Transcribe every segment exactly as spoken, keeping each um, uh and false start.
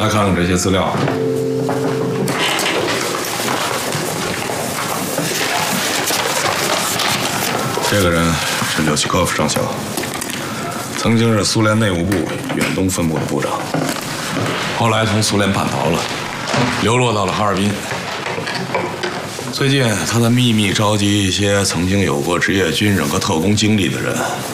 来看看这些资料。这个人是柳奇科夫上校，曾经是苏联内务部远东分部的部长，后来从苏联叛逃了，流落到了哈尔滨。最近他在秘密召集一些曾经有过职业军人和特工经历的人，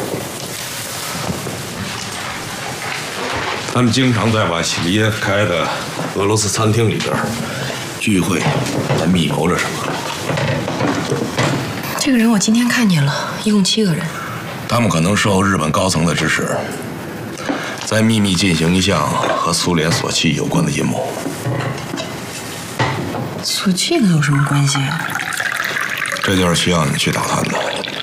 他们经常在瓦西里耶夫开的俄罗斯餐厅里边聚会，在密谋着什么。 这个人我今天看见了，一共七个人。 他们可能受日本高层的指使，在秘密进行一项和苏联索契有关的阴谋。 索契能有什么关系啊？ 这就是需要你去打探的。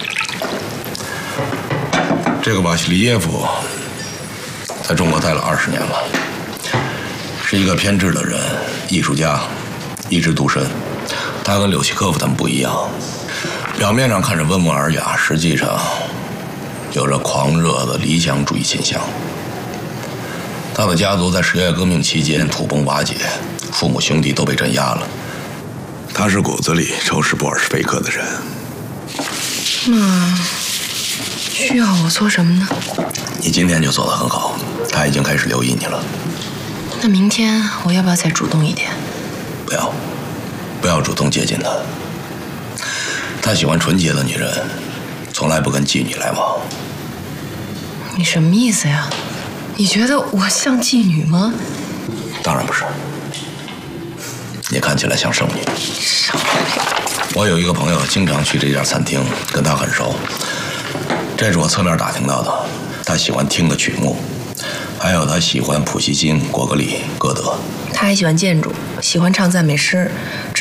这个瓦西里耶夫在中国待了二十年了，是一个偏执的人，艺术家，一枝独身。他跟柳奇科夫他们不一样，表面上看着温文尔雅，实际上有着狂热的理想主义倾向。他的家族在十月革命期间土崩瓦解，父母兄弟都被镇压了。他是骨子里仇视布尔什维克的人。 那需要我做什么呢？ 你今天就做得很好，他已经开始留意你了。 那明天我要不要再主动一点？ 不要，不要主动接近他。他喜欢纯洁的女人，从来不跟妓女来往。 你什么意思呀？你觉得我像妓女吗？ 当然不是，你看起来像剩女。 少来！ 我有一个朋友经常去这家餐厅，跟他很熟。这是我侧面打听到的，他喜欢听的曲目，还有他喜欢普希金、果戈里、歌德。 他还喜欢建筑，喜欢唱赞美诗。